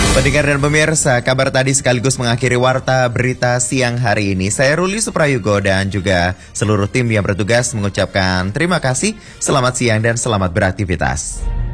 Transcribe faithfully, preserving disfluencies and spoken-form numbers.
Pendengar dan pemirsa, kabar tadi sekaligus mengakhiri Warta Berita siang hari ini. Saya Ruli Suprayugo dan juga seluruh tim yang bertugas mengucapkan terima kasih, selamat siang dan selamat beraktivitas.